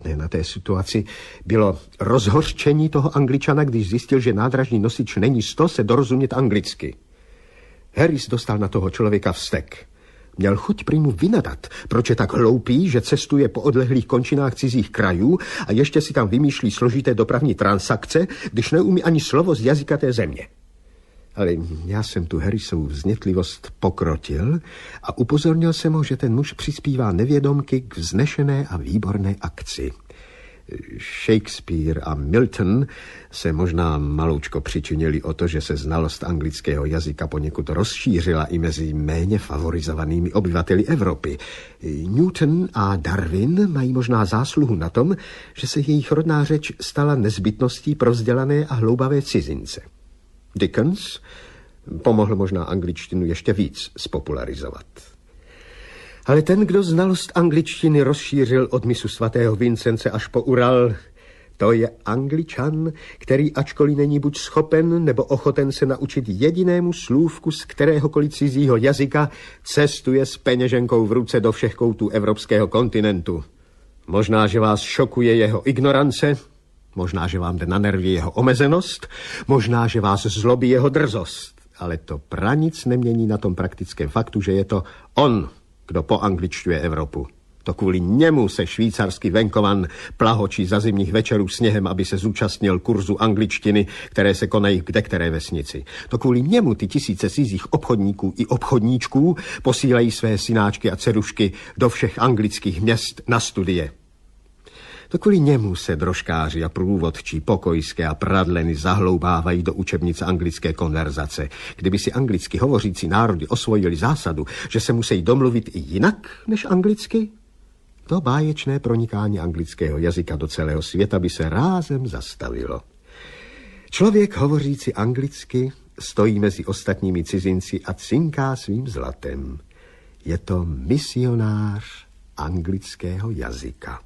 podstatné na té situaci bylo rozhořčení toho Angličana, když zjistil, že nádražní nosič není 100 se dorozumět anglicky. Harris dostal na toho člověka vztek. Měl chuť prý mu vynadat, proč je tak hloupý, že cestuje po odlehlých končinách cizích krajů a ještě si tam vymýšlí složité dopravní transakce, když neumí ani slovo z jazyka té země. Ale já jsem tu Harrisovu vznětlivost pokrotil a upozornil jsem ho, že ten muž přispívá nevědomky k vznešené a výborné akci. Shakespeare a Milton se možná maloučko přičinili o to, že se znalost anglického jazyka poněkud rozšířila i mezi méně favorizovanými obyvateli Evropy. Newton a Darwin mají možná zásluhu na tom, že se jejich rodná řeč stala nezbytností pro vzdělané a hloubavé cizince. Dickens pomohl možná angličtinu ještě víc spopularizovat. Ale ten, kdo znalost angličtiny rozšířil od misu svatého Vincence až po Ural, to je Angličan, který ačkoliv není buď schopen nebo ochoten se naučit jedinému slůvku z kteréhokoliv cizího jazyka, cestuje s peněženkou v ruce do všech koutů evropského kontinentu. Možná, že vás šokuje jeho ignorance, možná, že vám jde na nervy jeho omezenost, možná, že vás zlobí jeho drzost, ale to pranic nemění na tom praktickém faktu, že je to on, kdo poangličťuje Evropu. To kvůli němu se švýcarský venkovan plahočí za zimních večerů sněhem, aby se zúčastnil kurzu angličtiny, které se konají kdekteré vesnici. To kvůli němu ty tisíce cizích obchodníků i obchodníčků posílají své synáčky a dcerušky do všech anglických měst na studie. To kvůli němu se drožkáři a průvodčí pokojské a pradleny zahloubávají do učebnice anglické konverzace. Kdyby si anglicky hovořící národy osvojili zásadu, že se musí domluvit i jinak než anglicky, to báječné pronikání anglického jazyka do celého světa by se rázem zastavilo. Člověk hovořící anglicky stojí mezi ostatními cizinci a cinká svým zlatem. Je to misionář anglického jazyka.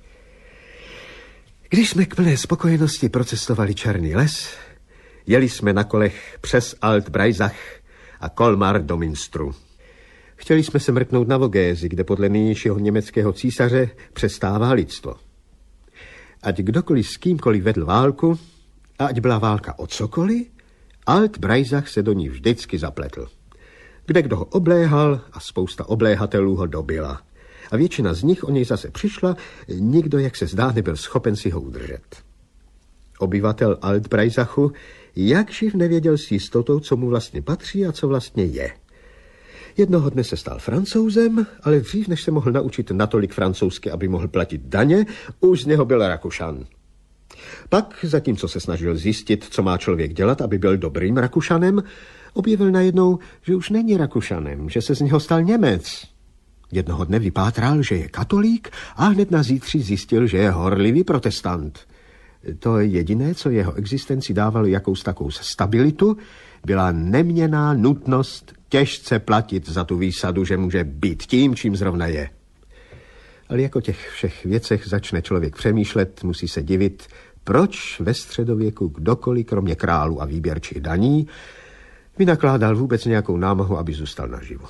Když jsme k plné spokojenosti procestovali Černý les, jeli jsme na kolech přes Alt-Breisach a Colmar do Münstru. Chtěli jsme se mrknout na Vogézy, kde podle nynějšího německého císaře přestává lidstvo. Ať kdokoliv s kýmkoliv vedl válku, a ať byla válka o cokoliv, Alt-Breisach se do ní vždycky zapletl. Kde kdo ho obléhal a spousta obléhatelů ho dobila. A většina z nich o něj zase přišla, nikdo, jak se zdá, nebyl schopen si ho udržet. Obyvatel Alt-Breisachu jakživ nevěděl s jistotou, co mu vlastně patří a co vlastně je. Jednoho dne se stal Francouzem, ale dřív, než se mohl naučit natolik francouzsky, aby mohl platit daně, už z něho byl Rakušan. Pak, zatímco se snažil zjistit, co má člověk dělat, aby byl dobrým Rakušanem, objevil najednou, že už není Rakušanem, že se z něho stal Němec. Jednoho dne vypátral, že je katolík a hned na zítří zjistil, že je horlivý protestant. To jediné, co jeho existenci dávalo jakous takovou stabilitu, byla neměnná nutnost těžce platit za tu výsadu, že může být tím, čím zrovna je. Ale jako těch všech věcech začne člověk přemýšlet, musí se divit, proč ve středověku kdokoliv, kromě králů a výběrčích daní, vynakládal vůbec nějakou námahu, aby zůstal naživu.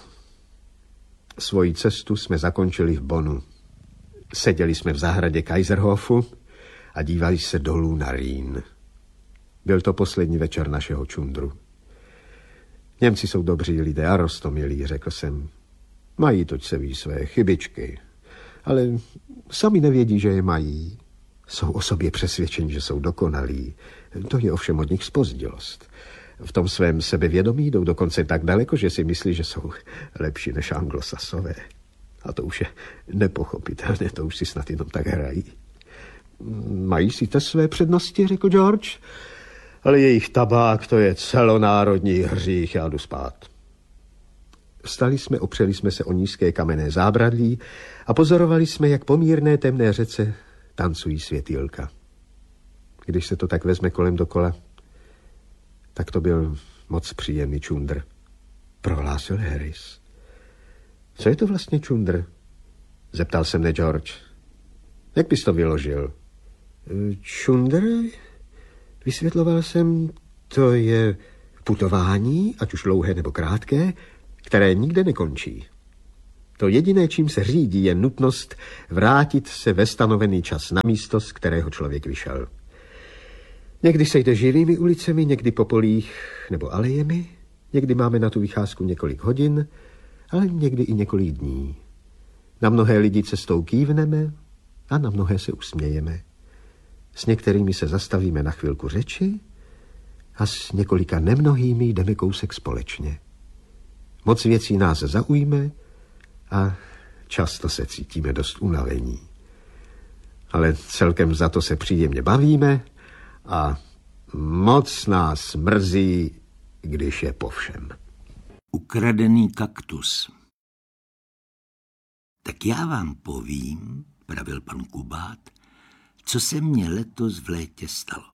Svoji cestu jsme zakončili v Bonnu. Seděli jsme v zahradě Kaiserhofu a dívali se dolů na Rýn. Byl to poslední večer našeho čundru. Němci jsou dobří lidé a roztomilí, řekl jsem. Mají toť se ví své chybičky, ale sami nevědí, že je mají. Jsou o sobě přesvědčeni, že jsou dokonalí. To je ovšem od nich zpozdělost. V tom svém sebevědomí jdou dokonce tak daleko, že si myslí, že jsou lepší než Anglosasové. A to už je nepochopitelné, to už si snad jenom tak hrají. Mají si to své přednosti, řekl George, ale jejich tabák, to je celonárodní hřích, já jdu spát. Vstali jsme, opřeli jsme se o nízké kamenné zábradlí a pozorovali jsme, jak po mírné temné řece tancují světýlka. Když se to tak vezme kolem dokola, tak to byl moc příjemný čundr, prohlásil Harris. Co je to vlastně čundr? Zeptal se mne George. Jak bys to vyložil? Čundr? Vysvětloval jsem, to je putování, ať už dlouhé nebo krátké, které nikde nekončí. To jediné, čím se řídí, je nutnost vrátit se ve stanovený čas na místo, z kterého člověk vyšel. Někdy se jde živými ulicemi, někdy po polích nebo alejemi, někdy máme na tu vycházku několik hodin, ale někdy i několik dní. Na mnohé lidi cestou kývneme a na mnohé se usmějeme. S některými se zastavíme na chvilku řeči a s několika nemnohými jdeme kousek společně. Moc věcí nás zaujme a často se cítíme dost unavení. Ale celkem za to se příjemně bavíme a moc nás mrzí, když je po všem. Ukradený kaktus. Tak já vám povím, pravil pan Kubát, co se mně letos v létě stalo.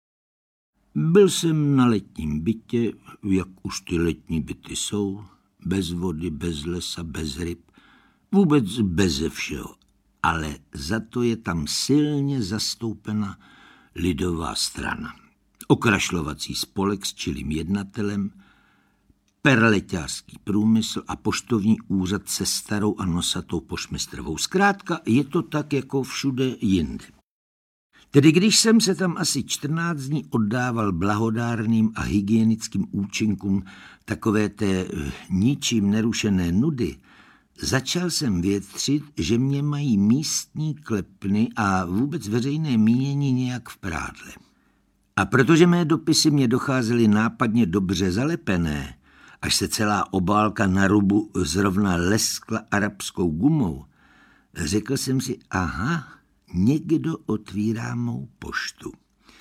Byl jsem na letním bytě, jak už ty letní byty jsou, bez vody, bez lesa, bez ryb, vůbec beze všeho, ale za to je tam silně zastoupena lidová strana. Okrašlovací spolek s čilým jednatelem, perleťářský průmysl a poštovní úřad se starou a nosatou poštmistrovou. Zkrátka je to tak jako všude jinde. Tedy když jsem se tam asi 14 dní oddával blahodárným a hygienickým účinkům takové té ničím nerušené nudy, začal jsem větřit, že mě mají místní klepny a vůbec veřejné mínění nějak v prádle. A protože mé dopisy mě docházely nápadně dobře zalepené, až se celá obálka na rubu zrovna leskla arabskou gumou, řekl jsem si, aha, někdo otvírá mou poštu.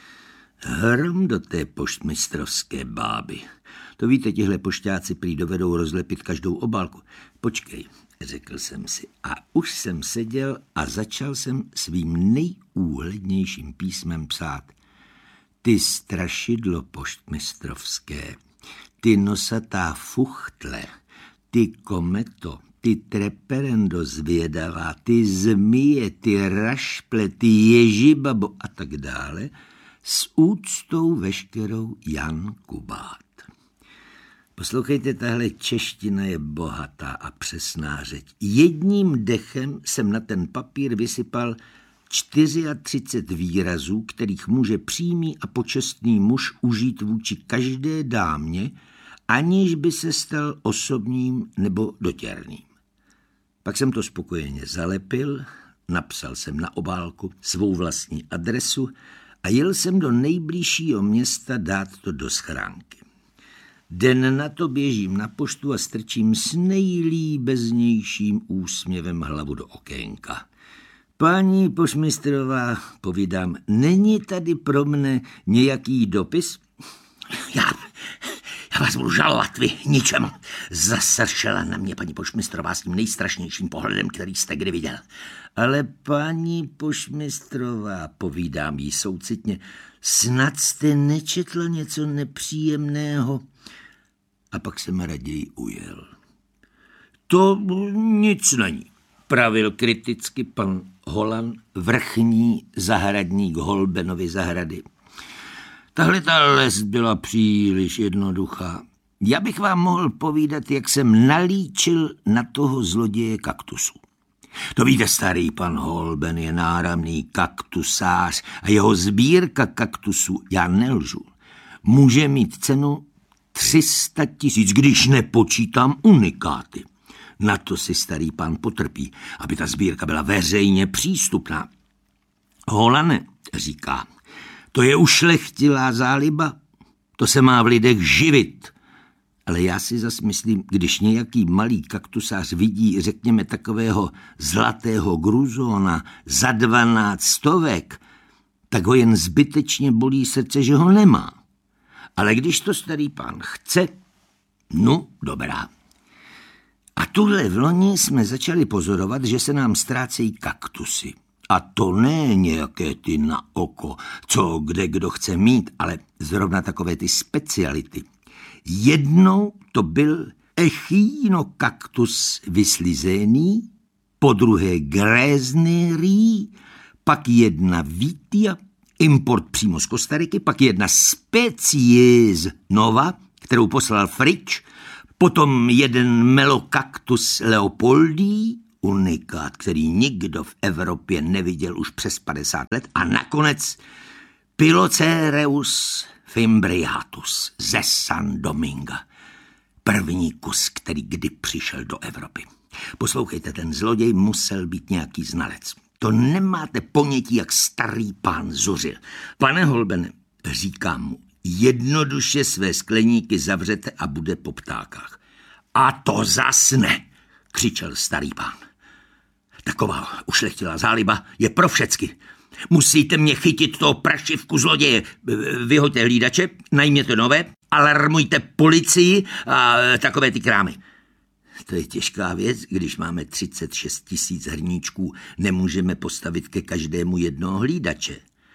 Hrom do té poštmistrovské báby. To víte, tihle pošťáci prý dovedou rozlepit každou obálku. Počkej, řekl jsem si. A už jsem seděl a začal jsem svým nejúhlednějším písmem psát. Ty strašidlo poštmistrovské, ty nosatá fuchtle, ty kometo, ty treperendo zvědavá, ty zmije, ty rašple, ty ježibabo a tak dále, s úctou veškerou Jan Kubát. Poslouchejte, tahle čeština je bohatá a přesná řeč. Jedním dechem jsem na ten papír vysypal 34 výrazů, kterých může přímý a počestný muž užít vůči každé dámě, aniž by se stal osobním nebo dotěrným. Pak jsem to spokojeně zalepil, napsal jsem na obálku svou vlastní adresu a jel jsem do nejbližšího města dát to do schránky. Den na to běžím na poštu a strčím s nejlíbeznějším úsměvem hlavu do okénka. Paní poštmistrová, povídám, není tady pro mne nějaký dopis? Já vás budu žalovat, vy ničemu. Zasršela na mě paní poštmistrová s tím nejstrašnějším pohledem, který jste kdy viděl. Ale paní poštmistrová, povídám jí soucitně, snad jste nečetla něco nepříjemného. A pak jsem raději ujel. To nic není, pravil kriticky pan Holan, vrchní zahradník Holbenovy zahrady. Tahle ta les byla příliš jednoduchá. Já bych vám mohl povídat, jak jsem nalíčil na toho zloděje kaktusu. To víte, starý pan Holben je náramný kaktusář a jeho sbírka kaktusů, já nelžu, může mít cenu 300 000, když nepočítám unikáty. Na to si starý pán potrpí, aby ta sbírka byla veřejně přístupná. Holane, říká, to je ušlechtilá záliba, to se má v lidech živit. Ale já si zas myslím, když nějaký malý kaktusář vidí, řekněme, takového zlatého gruzona za 1200, tak ho jen zbytečně bolí srdce, že ho nemá. Ale když to starý pán chce, no dobrá. A tuhle vloni jsme začali pozorovat, že se nám ztrácejí kaktusy. A to ne nějaké ty na oko, co kde kdo chce mít, ale zrovna takové ty speciality. Jednou to byl echinokaktus vyslizený, podruhé gréznerí, pak jedna vitia, import přímo z Kostariky, pak jedna species nova, kterou poslal Frič, Potom jeden melokaktus leopoldii, unikát, který nikdo v Evropě neviděl už přes 50 let. A nakonec Pilocereus fimbriatus ze San Dominga. První kus, který kdy přišel do Evropy. Poslouchejte, ten zloděj musel být nějaký znalec. To nemáte ponětí, jak starý pán zuřil. Pane Holbene, říkám mu, jednoduše své skleníky zavřete a bude po ptákách. A to zas ne, křičel starý pán. Taková ušlechtilá záliba je pro všecky. Musíte mě chytit toho prašivku zloděje. Vyhoďte hlídače, najměte nové, alarmujte policii a takové ty krámy. To je těžká věc, když máme 36 000 hrníčků, nemůžeme postavit ke každému jednoho hlídače.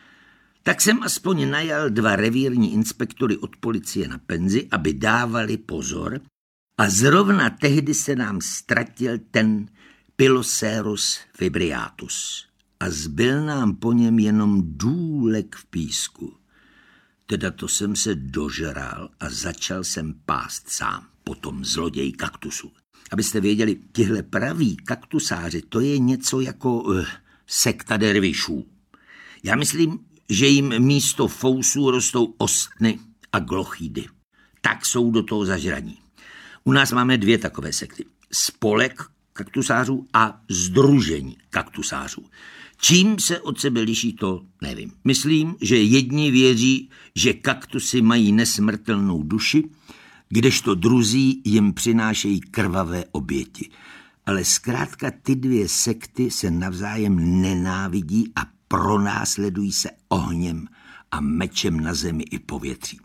Tak jsem aspoň najal 2 revírní inspektory od policie na penzi, aby dávali pozor, a zrovna tehdy se nám ztratil ten Pilocereus fimbriatus a zbyl nám po něm jenom důlek v písku. Teda to jsem se dožral a začal jsem pást sám, potom zloděj kaktusů. Abyste věděli, tihle praví kaktusáři, to je něco jako sekta dervišů. Já myslím, že jim místo fousů rostou ostny a glochidy. Tak jsou do toho zažraní. U nás máme 2 takové sekty. Spolek kaktusářů a sdružení kaktusářů. Čím se od sebe liší, to nevím. Myslím, že jedni věří, že kaktusy mají nesmrtelnou duši, kdežto druzí jim přinášejí krvavé oběti. Ale zkrátka ty 2 sekty se navzájem nenávidí a pronásledují se ohněm a mečem na zemi i povětří.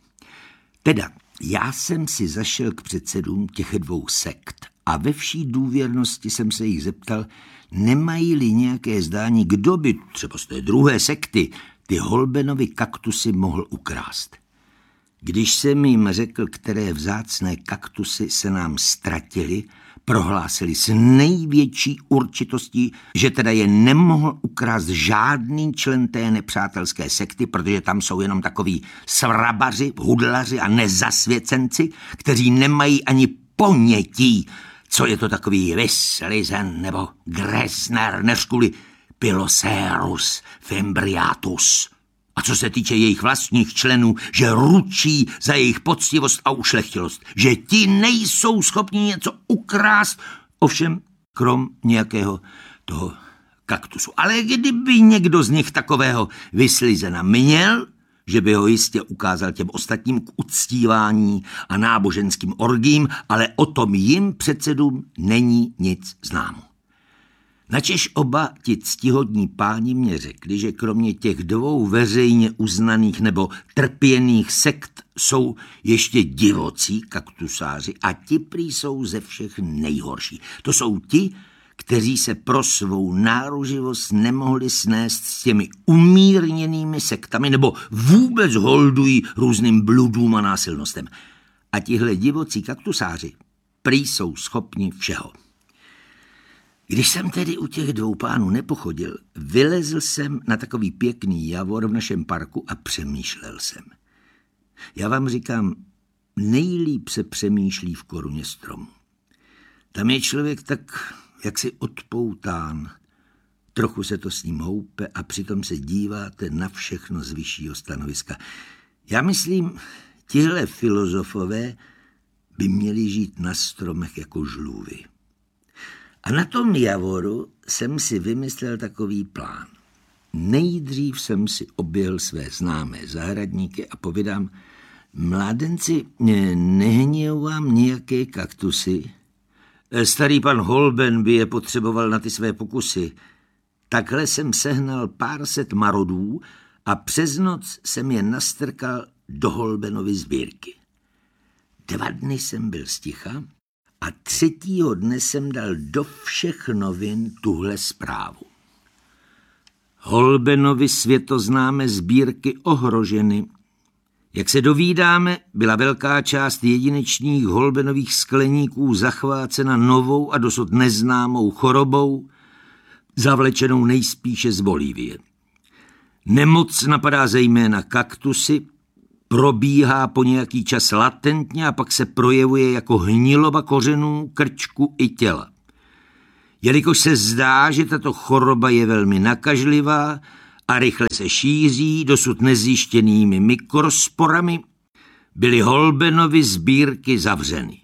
Teda já jsem si zašel k předsedům těch 2 sekt a ve vší důvěrnosti jsem se jich zeptal, nemají-li nějaké zdání, kdo by třeba z té druhé sekty ty Holbenovy kaktusy mohl ukrást. Když jsem jim řekl, které vzácné kaktusy se nám ztratily, prohlásili s největší určitostí, že teda je nemohl ukrást žádný člen té nepřátelské sekty, protože tam jsou jenom takoví svrabaři, hudlaři a nezasvěcenci, kteří nemají ani ponětí, co je to takový Wesleyan nebo Gressner, než kvůli Pilocereus fimbriatus. A co se týče jejich vlastních členů, že ručí za jejich poctivost a ušlechtilost, že ti nejsou schopni něco ukrást, ovšem krom nějakého toho kaktusu. Ale kdyby někdo z nich takového Wesleyana měl, že by ho jistě ukázal těm ostatním k uctívání a náboženským orgím, ale o tom jim předsedům není nic známo. Načež oba ti ctihodní páni mě řekli, že kromě těch 2 veřejně uznaných nebo trpěných sekt jsou ještě divocí kaktusáři a ti prý jsou ze všech nejhorší. To jsou ti, kteří se pro svou náruživost nemohli snést s těmi umírněnými sektami nebo vůbec holdují různým bludům a násilnostem. A tihle divocí kaktusáři prý jsou schopni všeho. Když jsem tedy u těch 2 pánů nepochodil, vylezl jsem na takový pěkný javor v našem parku a přemýšlel jsem. Já vám říkám, nejlíp se přemýšlí v koruně stromu. Tam je člověk tak jaksi odpoután, trochu se to s ním houpe a přitom se díváte na všechno z vyššího stanoviska. Já myslím, tihle filozofové by měli žít na stromech jako žlůvy. A na tom javoru jsem si vymyslel takový plán. Nejdřív jsem si oběhl své známé zahradníky a povídám, mládenci, nehnějou vám nějaké kaktusy? Starý pan Holben by je potřeboval na ty své pokusy. Takhle jsem sehnal pár set marodů a přes noc jsem je nastrkal do Holbenovy sbírky. 2 dny jsem byl sticha a 3. dne jsem dal do všech novin tuhle zprávu. Holbenovy světoznámé sbírky ohroženy. Jak se dovídáme, byla velká část jedinečných Holbenových skleníků zachvácena novou a dosud neznámou chorobou, zavlečenou nejspíše z Bolívie. Nemoc napadá zejména kaktusy, probíhá po nějaký čas latentně a pak se projevuje jako hniloba kořenů, krčku i těla. Jelikož se zdá, že tato choroba je velmi nakažlivá a rychle se šíří dosud nezjištěnými mikrosporami, byly Holbenovy sbírky zavřeny.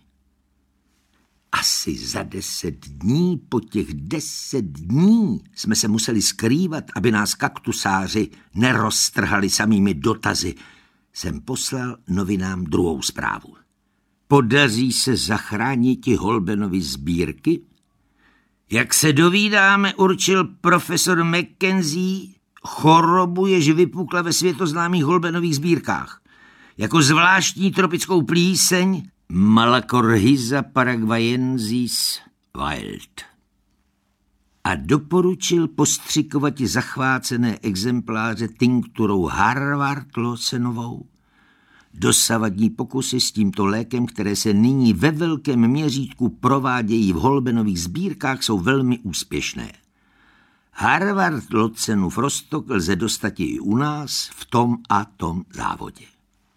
Asi za 10 dní, po těch 10 dní, jsme se museli skrývat, aby nás kaktusáři neroztrhali samými dotazy. Jsem poslal novinám druhou zprávu. Podaří se zachránit Holbenovy sbírky? Jak se dovídáme, určil profesor Mackenzie chorobu, jež vypukla ve světoznámých Holbenových sbírkách. Jako zvláštní tropickou plíseň Malacorhiza paraguayensis Wild. A doporučil postřikovat zachvácené exempláře tinkturou Harvard-Lawsonovou. Dosavadní pokusy s tímto lékem, které se nyní ve velkém měřítku provádějí v Holbenových sbírkách, jsou velmi úspěšné. Harvard-Lawsonův roztok lze dostat i u nás v tom a tom závodě.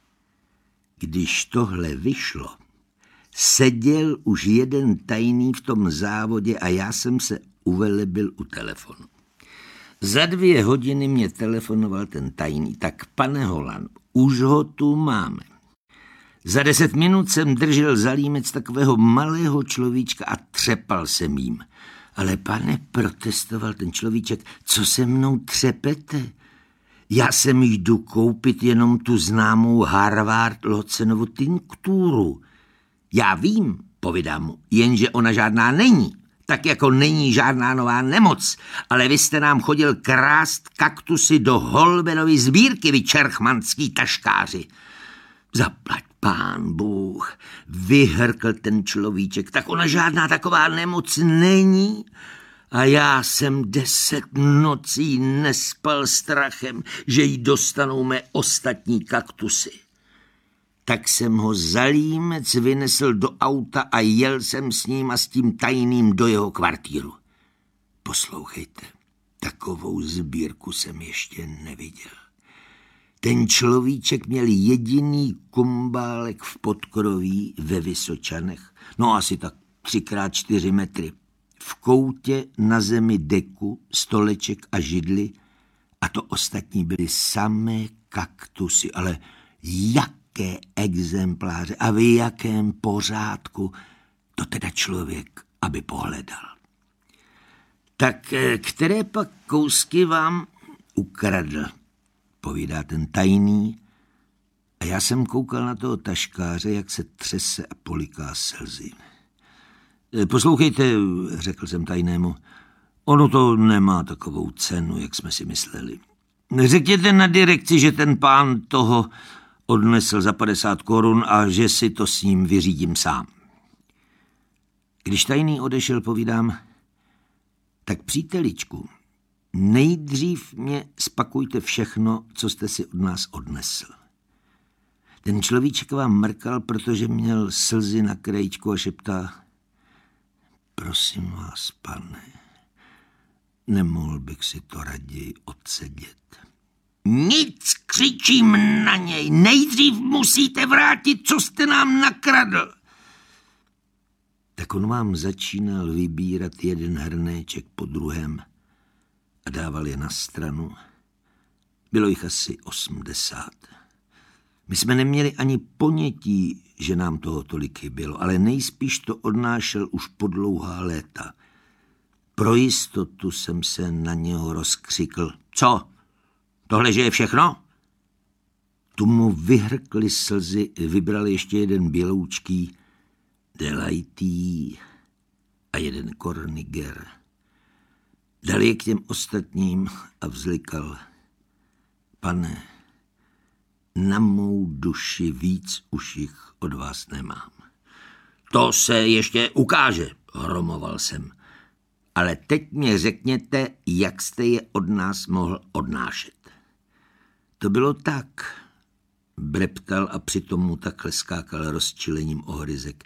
Když tohle vyšlo, seděl už jeden tajný v tom závodě a já jsem se uvelebil u telefonu. Za 2 hodiny mě telefonoval ten tajný. Tak, pane Holan, už ho tu máme. Za 10 minut jsem držel za límec takového malého človíčka a třepal jsem jím. Ale pane, protestoval ten človíček, co se mnou třepete? Já jsem jdu koupit jenom tu známou Harvard-Lawsonovu tinkturu. Já vím, povídám mu, jenže ona žádná není. Tak jako není žádná nová nemoc, ale vy jste nám chodil krást kaktusy do Holbenovy sbírky, vy čerchmanský taškáři. Zaplať pán Bůh, vyhrkl ten človíček, tak ona žádná taková nemoc není. A já jsem 10 nocí nespal strachem, že jí dostanou mé ostatní kaktusy. Tak jsem ho za límec vynesl do auta a jel jsem s ním a s tím tajným do jeho kvartíru. Poslouchejte, takovou sbírku jsem ještě neviděl. Ten človíček měl jediný kumbálek v podkroví ve Vysočanech, no asi tak 3x4 metry. V koutě na zemi deku, stoleček a židli a to ostatní byly samé kaktusy, ale jaké exempláře a v jakém pořádku, to teda člověk, aby pohledal. Tak které pak kousky vám ukradl, povídá ten tajný, a já jsem koukal na toho taškáře, jak se třese a poliká slzy. Poslouchejte, řekl jsem tajnému, ono to nemá takovou cenu, jak jsme si mysleli. Řekněte na direkci, že ten pán toho odnesl za 50 korun a že si to s ním vyřídím sám. Když tajný odešel, povídám, tak příteličku, nejdřív mě spakujte všechno, co jste si od nás odnesl. Ten človíček vám mrkal, protože měl slzy na krajíčku a šeptá, prosím vás, pane, nemohl bych si to raději odsedět. Nic, křičím na něj, nejdřív musíte vrátit, co jste nám nakradl. Tak on vám začínal vybírat jeden hrnéček po druhém a dával je na stranu. Bylo jich asi 80. My jsme neměli ani ponětí, že nám toho tolik chybělo, ale nejspíš to odnášel už po dlouhá léta. Pro jistotu jsem se na něho rozkřikl. Co? Tohle, že je všechno? Tu mu vyhrkly slzy, vybral ještě jeden běloučký, Delaitý a jeden Korniger. Dal je k těm ostatním a vzlikal. Pane, na mou duši víc už jich od vás nemám. To se ještě ukáže, hromoval jsem. Ale teď mě řekněte, jak jste je od nás mohl odnášet. To bylo tak, breptal a přitom mu takhle skákal rozčilením o hryzek.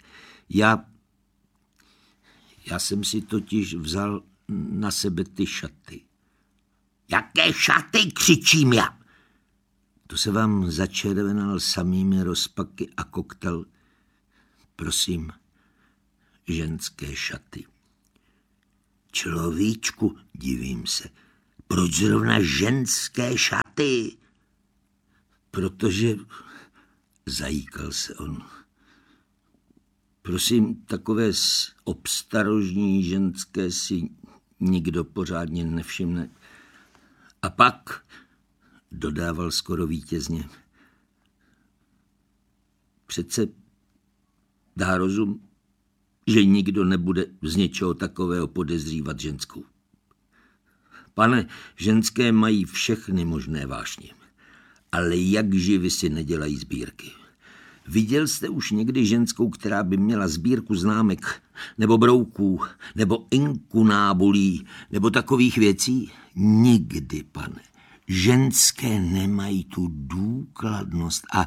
Já jsem si totiž vzal na sebe ty šaty. Jaké šaty, křičím já? To se vám začervenal samými rozpaky a koktel. Prosím, ženské šaty. Človíčku, divím se, proč zrovna ženské šaty? Protože, zajíkal se on, prosím, takové obstarožní ženské si nikdo pořádně nevšimne. A pak, dodával skoro vítězně, přece dá rozum, že nikdo nebude z něčeho takového podezřívat ženskou. Pane, ženské mají všechny možné vášně, ale jak živy si nedělají sbírky. Viděl jste už někdy ženskou, která by měla sbírku známek, nebo brouků, nebo inkunábulí, nebo takových věcí? Nikdy, pane. Ženské nemají tu důkladnost a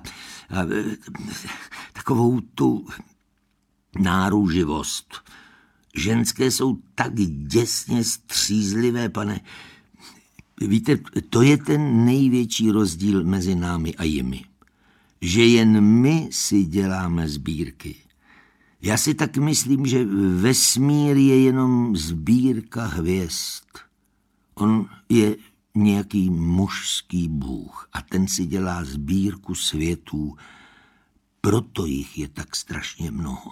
takovou tu náruživost. Ženské jsou tak děsně střízlivé, pane. Víte, to je ten největší rozdíl mezi námi a jimi. Že jen my si děláme sbírky. Já si tak myslím, že vesmír je jenom sbírka hvězd. On je nějaký mužský bůh a ten si dělá sbírku světů, proto jich je tak strašně mnoho.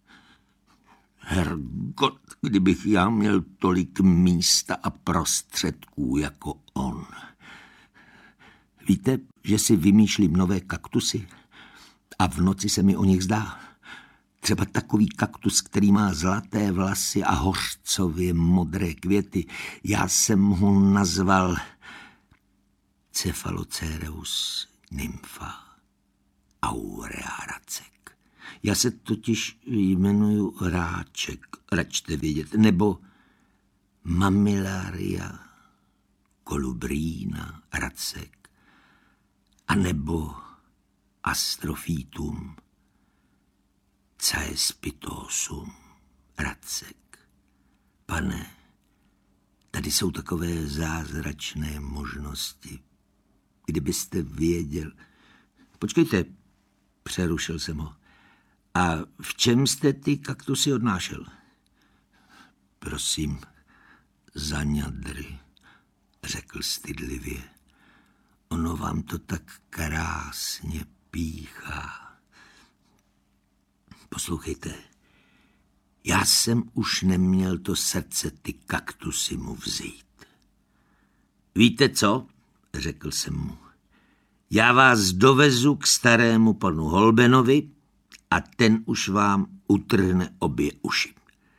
Hergot, kdybych já měl tolik místa a prostředků jako on. Víte, že si vymýšlím nové kaktusy a v noci se mi o nich zdá. Třeba takový kaktus, který má zlaté vlasy a hořcově modré květy. Já jsem ho nazval Cephalocereus nympha aurea racek. Já se totiž jmenuji Ráček, račte vědět, nebo Mammillaria colubrina racek, anebo Astrophytum caespitosum racek. Pane, tady jsou takové zázračné možnosti. Kdybyste věděl... Počkejte, přerušil jsem ho. A v čem jste ty kaktusy odnášel? Prosím, za ňadry, řekl stydlivě. Ono vám to tak krásně píchá. Poslouchejte, já jsem už neměl to srdce ty kaktusy mu vzít. Víte co, řekl jsem mu, já vás dovezu k starému panu Holbenovi a ten už vám utrhne obě uši.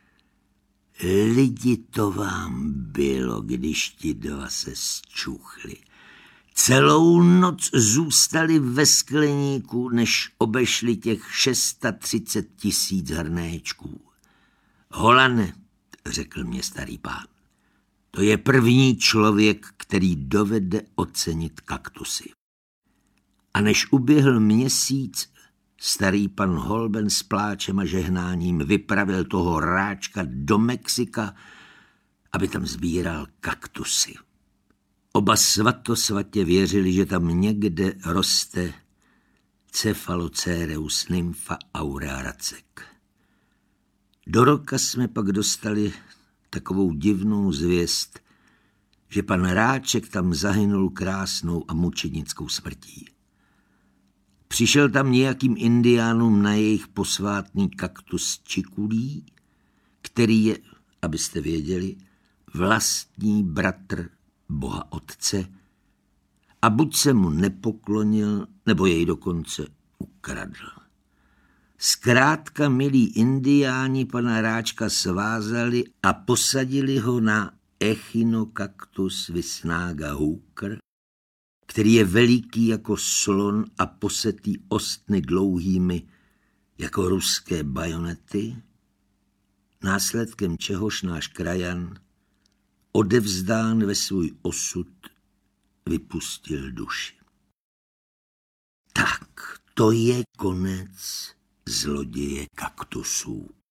Lidi, to vám bylo, když ti dva se zčuchli. Celou noc zůstali ve skleníku, než obešli těch 630 000 hrnéčků. Holane, řekl mě starý pán, to je první člověk, který dovede ocenit kaktusy. A než uběhl měsíc, starý pan Holben s pláčem a žehnáním vypravil toho Ráčka do Mexika, aby tam sbíral kaktusy. Oba svatosvatě věřili, že tam někde roste Cephalocereus nympha aurea racek. Do roka jsme pak dostali takovou divnou zvěst, že pan Ráček tam zahynul krásnou a mučednickou smrtí. Přišel tam nějakým indiánům na jejich posvátný kaktus čikulí, který je, abyste věděli, vlastní bratr Boha Otce, a buď se mu nepoklonil, nebo jej dokonce ukradl. Zkrátka milí indiáni pana Ráčka svázali a posadili ho na Echinocactus visnaga hooker, který je veliký jako slon a posetý ostny dlouhými jako ruské bajonety, následkem čehož náš krajan, odevzdán ve svůj osud, vypustil duši. Tak, to je konec zloděje kaktusů.